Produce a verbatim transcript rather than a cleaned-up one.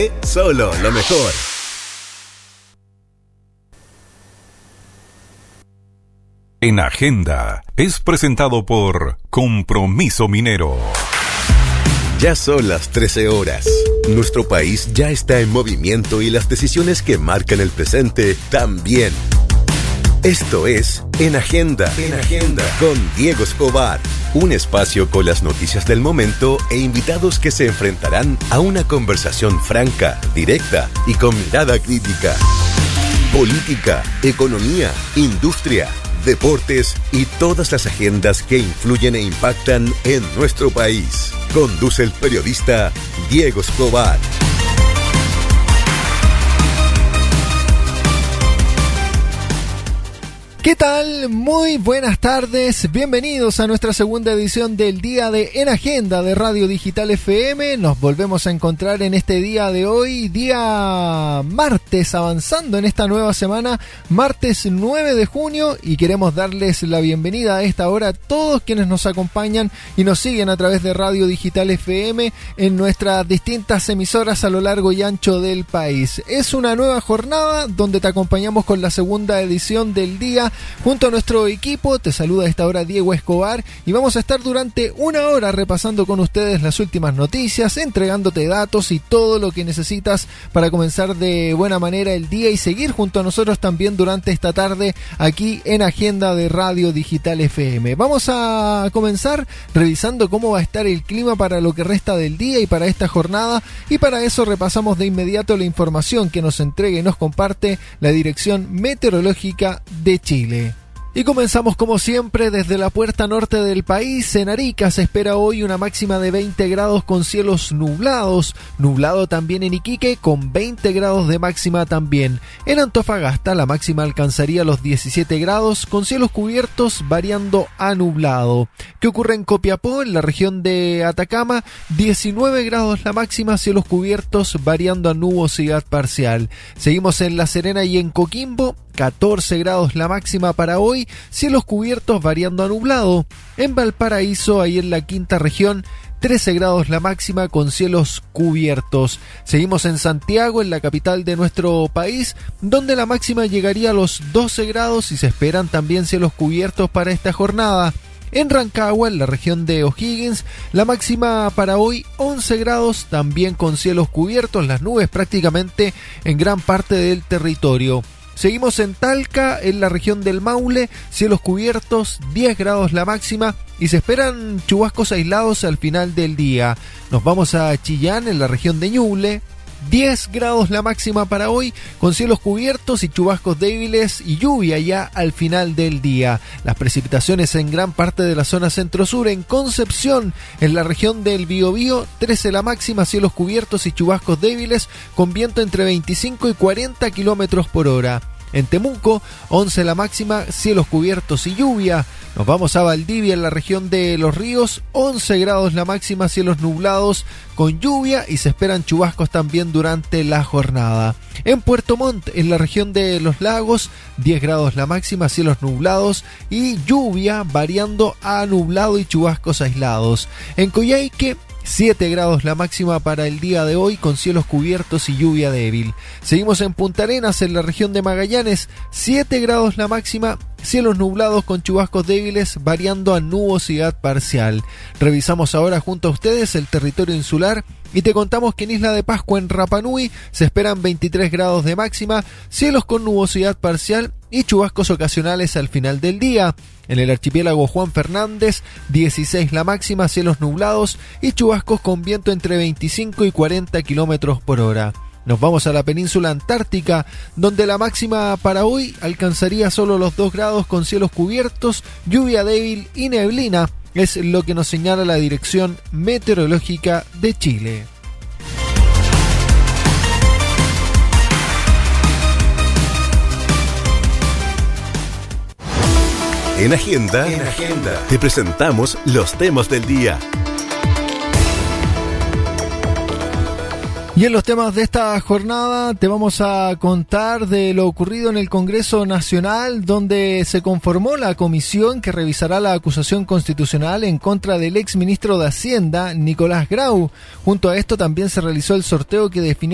Solo lo mejor. En Agenda es presentado por Compromiso Minero. Ya son las trece horas. Nuestro país ya está en movimiento y las decisiones que marcan el presente también. Esto es En Agenda, En Agenda, con Diego Escobar. Un espacio con las noticias del momento e invitados que se enfrentarán a una conversación franca, directa y con mirada crítica. Política, economía, industria, deportes y todas las agendas que influyen e impactan en nuestro país. Conduce el periodista Diego Escobar. ¿Qué tal? Muy buenas tardes, bienvenidos a nuestra segunda edición del día de En Agenda de Radio Digital F M. Nos volvemos a encontrar en este día de hoy, día martes, avanzando en esta nueva semana, martes nueve de junio, y queremos darles la bienvenida a esta hora a todos quienes nos acompañan y nos siguen a través de Radio Digital F M en nuestras distintas emisoras a lo largo y ancho del país. Es una nueva jornada donde te acompañamos con la segunda edición del día. Junto a nuestro equipo, te saluda a esta hora Diego Escobar y vamos a estar durante una hora repasando con ustedes las últimas noticias, entregándote datos y todo lo que necesitas para comenzar de buena manera el día y seguir junto a nosotros también durante esta tarde aquí en Agenda de Radio Digital F M. Vamos a comenzar revisando cómo va a estar el clima para lo que resta del día y para esta jornada, y para eso repasamos de inmediato la información que nos entrega y nos comparte la Dirección Meteorológica de Chile. Y comenzamos como siempre desde la puerta norte del país. En Arica se espera hoy una máxima de veinte grados con cielos nublados, nublado también en Iquique con veinte grados de máxima también. En Antofagasta la máxima alcanzaría los diecisiete grados con cielos cubiertos variando a nublado. ¿Qué ocurre en Copiapó? En la región de Atacama, diecinueve grados la máxima, cielos cubiertos variando a nubosidad parcial. Seguimos en La Serena y en Coquimbo, catorce grados la máxima para hoy, cielos cubiertos variando a nublado. En Valparaíso, ahí en la quinta región, trece grados la máxima con cielos cubiertos. Seguimos en Santiago, en la capital de nuestro país, donde la máxima llegaría a los doce grados y se esperan también cielos cubiertos para esta jornada. En Rancagua, en la región de O'Higgins, la máxima para hoy once grados, también con cielos cubiertos, las nubes prácticamente en gran parte del territorio. Seguimos en Talca, en la región del Maule, cielos cubiertos, diez grados la máxima y se esperan chubascos aislados al final del día. Nos vamos a Chillán, en la región de Ñuble, diez grados la máxima para hoy, con cielos cubiertos y chubascos débiles y lluvia ya al final del día. Las precipitaciones en gran parte de la zona centro-sur. En Concepción, en la región del Biobío, trece la máxima, cielos cubiertos y chubascos débiles, con viento entre veinticinco y cuarenta kilómetros por hora. En Temuco, once la máxima, cielos cubiertos y lluvia. Nos vamos a Valdivia, en la región de Los Ríos, once grados la máxima, cielos nublados con lluvia y se esperan chubascos también durante la jornada. En Puerto Montt, en la región de Los Lagos, diez grados la máxima, cielos nublados y lluvia variando a nublado y chubascos aislados. En Coyhaique, siete grados la máxima para el día de hoy con cielos cubiertos y lluvia débil. Seguimos en Punta Arenas, en la región de Magallanes, siete grados la máxima, cielos nublados con chubascos débiles variando a nubosidad parcial. Revisamos ahora junto a ustedes el territorio insular y te contamos que en Isla de Pascua, en Rapa Nui, se esperan veintitrés grados de máxima, cielos con nubosidad parcial y chubascos ocasionales al final del día. En el archipiélago Juan Fernández, dieciséis la máxima, cielos nublados y chubascos con viento entre veinticinco y cuarenta kilómetros por hora. Nos vamos a la península antártica, donde la máxima para hoy alcanzaría solo los dos grados con cielos cubiertos, lluvia débil y neblina. Es lo que nos señala la Dirección Meteorológica de Chile. En Agenda, en Agenda, te presentamos los temas del día. Y en los temas de esta jornada te vamos a contar de lo ocurrido en el Congreso Nacional, donde se conformó la comisión que revisará la acusación constitucional en contra del exministro de Hacienda, Nicolás Grau. Junto a esto también se realizó el sorteo que definió